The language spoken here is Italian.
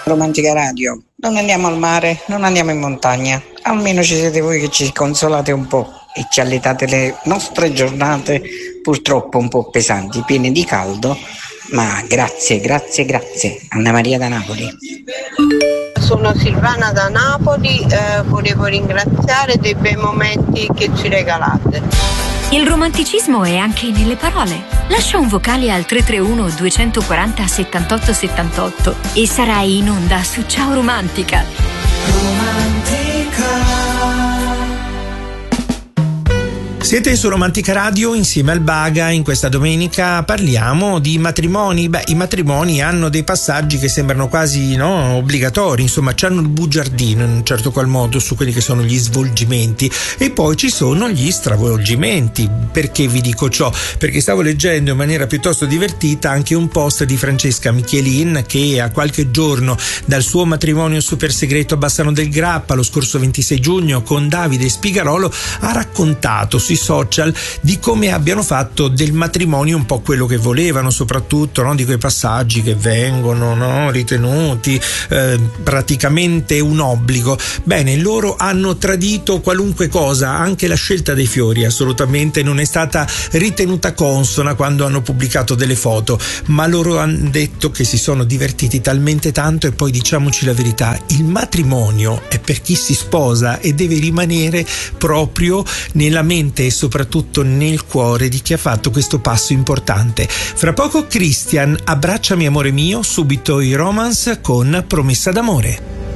Romantica Radio. Non andiamo al mare, non andiamo in montagna. Almeno ci siete voi che ci consolate un po' e ci alletate le nostre giornate purtroppo un po' pesanti, piene di caldo. Ma grazie. Anna Maria da Napoli. Sono Silvana da Napoli, volevo ringraziare dei bei momenti che ci regalate. Il romanticismo è anche nelle parole. Lascia un vocale al 331 240 78 78 e sarai in onda su Ciao Romantica. Siete su Romantica Radio insieme al Baga. In questa domenica parliamo di matrimoni. I matrimoni hanno dei passaggi che sembrano quasi obbligatori, insomma c'hanno il bugiardino in un certo qual modo su quelli che sono gli svolgimenti, e poi ci sono gli stravolgimenti. Perché vi dico ciò? Perché stavo leggendo in maniera piuttosto divertita anche un post di Francesca Michelin, che a qualche giorno dal suo matrimonio super segreto a Bassano del Grappa lo scorso 26 giugno con Davide Spigarolo ha raccontato sui social di come abbiano fatto del matrimonio un po' quello che volevano, soprattutto di quei passaggi che vengono ritenuti praticamente un obbligo. Bene, loro hanno tradito qualunque cosa, anche la scelta dei fiori assolutamente non è stata ritenuta consona quando hanno pubblicato delle foto, ma loro hanno detto che si sono divertiti talmente tanto. E poi diciamoci la verità, il matrimonio è per chi si sposa e deve rimanere proprio nella mente e soprattutto nel cuore di chi ha fatto questo passo importante. Fra poco Christian, Abbracciami amore mio, subito i Romance con Promessa d'amore.